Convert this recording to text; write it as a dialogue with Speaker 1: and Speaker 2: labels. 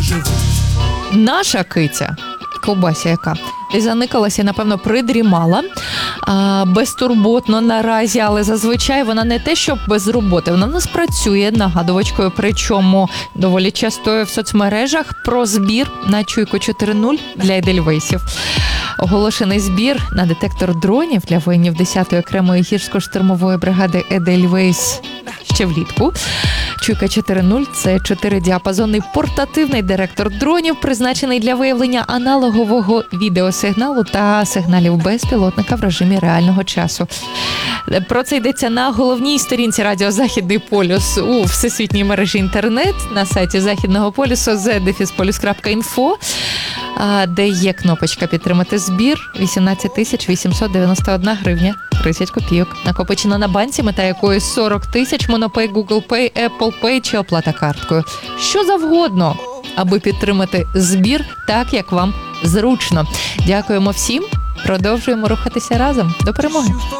Speaker 1: Наша киця, ковбася яка, десь заникалася, напевно, придрімала, безтурботно наразі, але зазвичай вона не те, що без роботи, вона в нас працює нагадувачкою, причому доволі часто в соцмережах про збір на Чуйку 4.0 для Едельвейсів. Оголошений збір на детектор дронів для воїнів 10-ї окремої гірсько-штурмової бригади Едельвейс ще влітку. Чуйка 4.0 – це 4-діапазонний портативний детектор дронів, призначений для виявлення аналогового відеосигналу та сигналів безпілотника в режимі реального часу. Про це йдеться на головній сторінці радіо «Західний полюс» у всесвітній мережі інтернет на сайті Західного полюсу z-polus.info, де є кнопочка «Підтримати збір» 18 891 гривня 30 копійок. Накопичено на банці, мета якої 40 тисяч, Монопей, Google Pay, Apple Pay чи оплата карткою. Що завгодно, аби підтримати збір так, як вам зручно. Дякуємо всім. Продовжуємо рухатися разом. До перемоги!